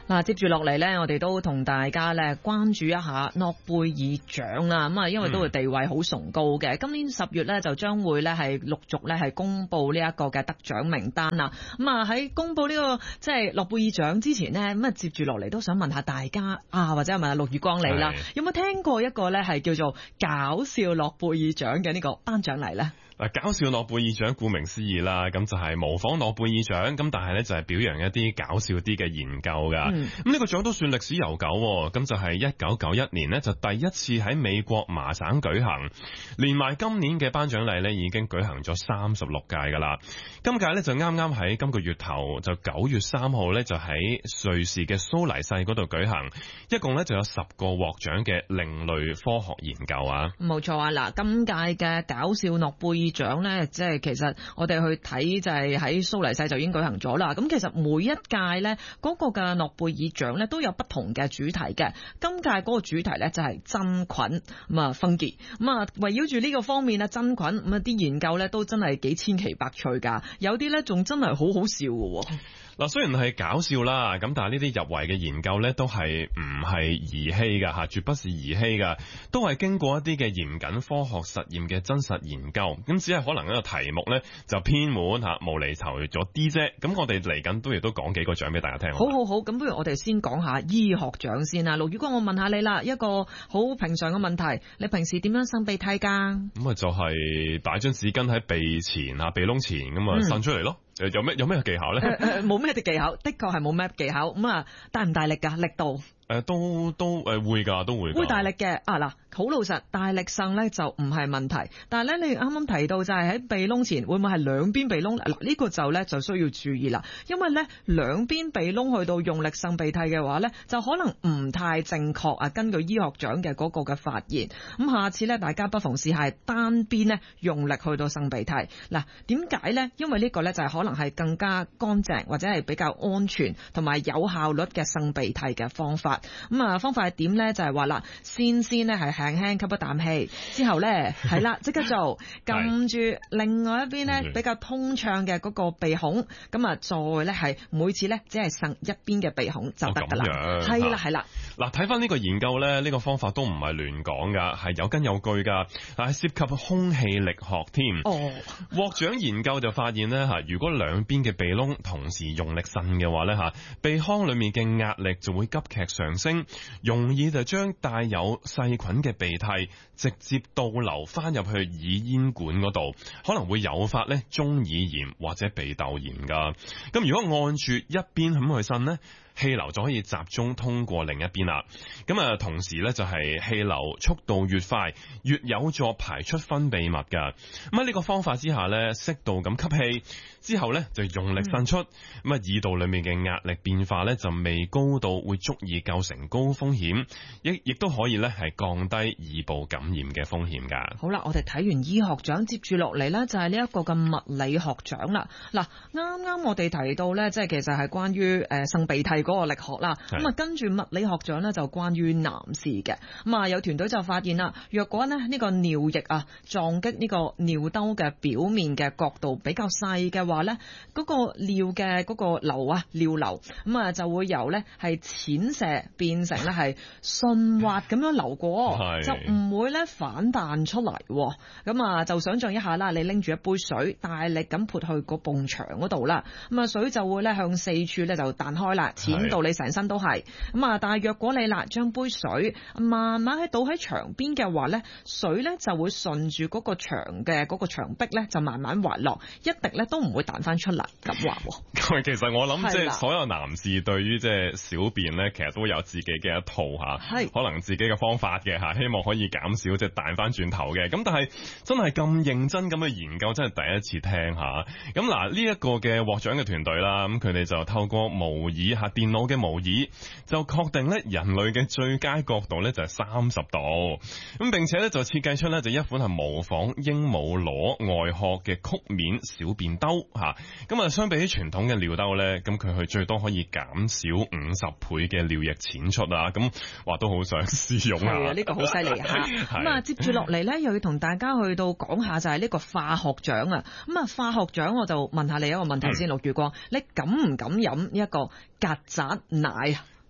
嗱，接住落嚟呢，我哋都同大家咧關注一下諾貝爾獎啦。咁啊，因為都會地位好崇高嘅。今年10月咧就將會咧係陸續咧係公布呢一個嘅得獎名單啦。咁啊喺公布呢個即係諾貝爾獎之前呢，咁啊接住落嚟都想問下大家啊，或者問下陸月光你啦，有冇聽過一個咧係叫做搞笑諾貝爾獎嘅呢個頒獎禮呢？ 搞笑諾貝爾獎顧名思義啦，咁就係模仿諾貝爾獎，咁但係咧就係表揚一啲搞笑啲嘅研究噶。咁呢個獎都算歷史悠久，咁就係1991年呢，就第一次喺美國麻省舉行，連埋今年嘅頒獎禮呢，已經舉行咗36屆噶啦。今屆呢，就啱啱喺今個月頭就9月3號呢，就喺瑞士嘅蘇黎世嗰度舉行，一共呢，就有10個獲獎嘅另類科學研究啊。 冇錯啊，嗱，今屆嘅搞笑諾貝爾獎咧，即係其實我哋去睇就係喺蘇黎世就已經舉行咗啦。咁其實每一屆咧嗰個嘅諾貝爾獎咧都有不同嘅主題嘅。今屆嗰個主題咧就係真菌咁啊，fungi咁啊，圍繞住呢個方面啊，真菌咁啊啲研究咧都真係幾千奇百趣噶，有啲咧仲真係好好笑嘅。 嗱，雖然係搞笑啦，咁但係呢啲入圍嘅研究咧都係唔係兒戲噶吓，絕不是兒戲噶，都係經過一啲嘅嚴謹科學實驗嘅真實研究。咁只係可能一個題目咧就偏門吓，無厘頭咗啲啫。咁我哋嚟緊都亦都講幾個獎俾大家聽。 好，咁不如我哋先講下醫學獎先啦。盧宇光，我問下你啦，一個好平常嘅問題，你平時點樣擤鼻涕噶？ 咁啊就係擺張紙巾喺鼻前啊，鼻窿前咁啊擤出嚟咯。有咩技巧咧？ 冇咩嘅技巧，的確係冇咩技巧。咁啊，大唔大力噶？力度？ 都會噶，都會。 會大力嘅啊嗱，好老實，大力擤咧就唔係問題。但係咧，你啱啱提到就係喺鼻窿前，會唔會係兩邊鼻窿？嗱，呢個就咧就需要注意啦。因為咧兩邊鼻窿去到用力擤鼻涕嘅話咧，就可能唔太正確啊。根據醫學獎嘅嗰個嘅發現，咁下次咧大家不妨試下單邊咧用力去到擤鼻涕。嗱，點解咧？因為呢個咧就係可能係更加乾淨或者係比較安全同埋有效率嘅擤鼻涕嘅方法。咁啊，方法係點咧？就係話啦，先咧係輕輕吸一啖氣，之後咧係啦，即刻做，撳住另外一邊咧比較通暢嘅嗰個鼻孔，咁啊再咧係每次咧只係擤一邊嘅鼻孔就得噶啦。係啦。 嗱，睇翻呢個研究咧，呢個方法都唔係亂講噶，係有根有據噶，係涉及空氣力學添。獲獎研究就發現咧吓，如果兩邊嘅鼻窿同時用力擤嘅話咧吓，鼻腔裏面嘅壓力就會急劇上升，容易就將帶有細菌嘅鼻涕直接倒流翻入去耳咽管嗰度，可能會誘發咧中耳炎或者鼻竇炎噶。咁如果按住一邊咁去擤呢，氣流就可以集中通過另一邊啦。咁啊，同時咧就係氣流速度越快，越有助排出分泌物噶。咁喺呢個方法之下咧，適度咁吸氣之後咧就用力擤出。咁啊，耳道裏面嘅壓力變化咧就未高到會足以構成高風險，亦都可以咧係降低耳部感染嘅風險噶。 好啦，我哋睇完醫學獎，接住落嚟咧就係呢一個嘅物理學獎啦。嗱，啱我哋提到咧，即係其實係關於擤鼻涕嗰個力學啦。咁啊，跟住物理學獎咧就關於男士嘅。咁啊，有團隊就發現啦，若果呢個尿液啊撞擊呢個尿兜嘅表面嘅角度比較細嘅話咧，嗰個尿嘅嗰個流啊尿流咁啊就會由咧係淺瀉變成咧係順滑咁樣流過，就唔會咧反彈出嚟。咁啊，就想象一下啦，你拎住一杯水，大力咁潑去個埲牆嗰度啦，咁啊水就會咧向四處咧就彈開啦，淺到你成身都係。咁啊，但係若果你啦將杯水慢慢倒喺牆邊嘅話咧，水咧就會順住嗰個牆嘅嗰個牆壁咧就慢慢滑落，一滴咧都唔會彈翻出嚟咁話。 其實我諗即係所有男士對於即係小便咧，其實都有自己嘅一套吓，可能自己嘅方法嘅吓，希望可以減少即係彈翻轉頭嘅。咁但係真係咁認真咁去研究，真係第一次聽下。咁嗱，呢一個嘅獲獎嘅團隊啦，咁佢哋就透過模擬下電腦嘅模擬，就確定咧人類嘅最佳角度咧就係30度。咁並且咧就設計出咧就一款係模仿鸚鵡螺外殼嘅曲面小便兜吓。咁啊，相比起傳統嘅尿兜咧，咁佢去最多可以減少50倍嘅尿液淺出啊！咁話都好想試用啊！ 係啊，呢個好犀利吓。咁啊，接住落嚟咧，又要同大家去到講下就係呢個化學獎啊。咁啊，化學獎我就問下你一個問題先，陸月光，你敢唔敢飲一個曱甴奶啊？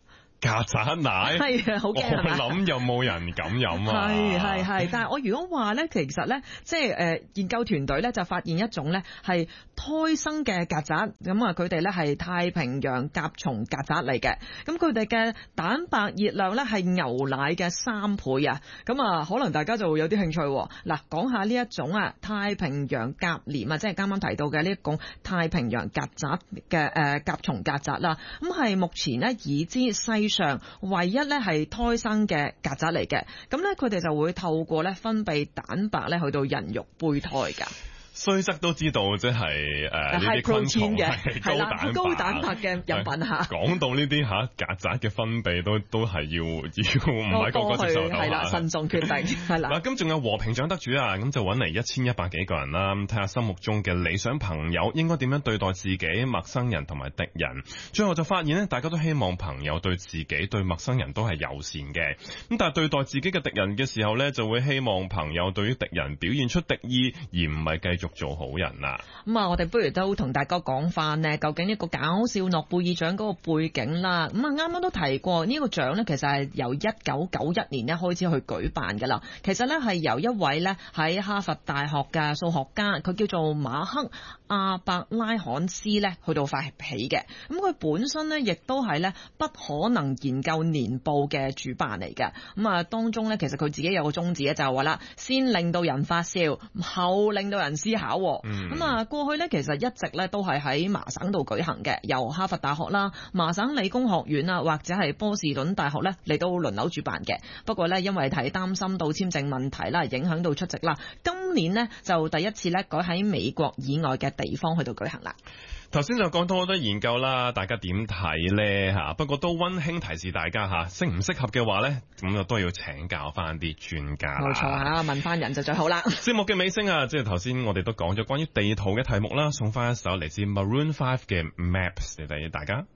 曱甴奶係啊，好驚係嘛？ 我諗有冇人敢飲啊？ 係，但係我如果話咧，其實咧，即係研究團隊咧就發現一種咧係胎生嘅曱甴，咁啊佢哋咧係太平洋甲蟲曱甴嚟嘅，咁佢哋嘅蛋白熱量咧係牛奶嘅3倍啊，咁啊可能大家就會有啲興趣。嗱，講下呢一種啊太平洋甲鐮啊，即係啱啱提到嘅呢一種太平洋曱甴嘅甲蟲曱甴啦，咁係目前咧已知世上唯一咧係胎生嘅曱甴嚟嘅，咁咧佢哋就會透過咧分泌蛋白咧去到人肉胚胎㗎。 雖則都知道，即係呢啲昆蟲係高蛋白嘅飲品嚇。 講到呢啲曱甴嘅分泌都係要唔係個個接受到係啦，慎重決定係啦。 嗱，咁仲有和平獎得主啊，咁就揾嚟1100幾個人啦，睇下心目中嘅理想朋友應該點樣對待自己、陌生人同埋敵人。最後就發現呢，大家都希望朋友對自己、對陌生人都係友善嘅。咁但係對待自己嘅敵人嘅時候呢，就會希望朋友對於敵人表現出敵意，而唔係繼續做好人啦。 咁啊，我哋不如都同大家講翻呢，究竟一個搞笑諾貝爾獎嗰個背景啦。咁啊，啱啱都提過呢個獎呢，其實係由1991年呢開始去舉辦噶啦。其實呢係由一位呢喺哈佛大學嘅數學家，佢叫做馬克阿伯拉罕斯呢去到發起嘅。咁佢本身呢亦都係呢不可能研究年報嘅主辦嚟嘅。咁啊，當中呢，其實佢自己有個宗旨咧，就係話啦，先令到人發笑，後令到人思考。咁啊，過去咧其實一直咧都係喺麻省度舉行嘅，由哈佛大學啦、麻省理工學院啊，或者係波士頓大學咧嚟到輪流主辦嘅。不過咧，因為睇擔心到簽證問題啦，影響到出席啦，今年呢就第一次咧改喺美國以外嘅地方去到舉行啦。 頭先就講到好多研究啦，大家點睇咧吓？不過都溫馨提示大家吓，適唔適合嘅話咧，咁就都要請教翻啲專家。 冇錯吓，問翻人就最好啦。 節目嘅尾聲啊，即係頭先我哋都講咗關於地圖嘅題目啦，送翻一首嚟自 Maroon 5嘅 Maps 嚟俾大家。